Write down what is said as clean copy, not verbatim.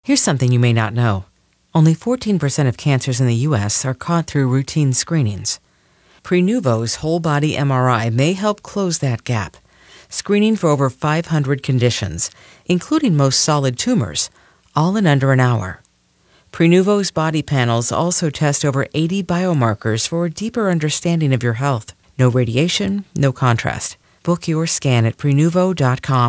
Here's something you may not know. Only 14% of cancers in the U.S. are caught through routine screenings. Prenuvo's whole-body MRI may help close that gap, screening for over 500 conditions, including most solid tumors, all in under an hour. Prenuvo's body panels also test over 80 biomarkers for a deeper understanding of your health. No radiation, no contrast. Book your scan at Prenuvo.com.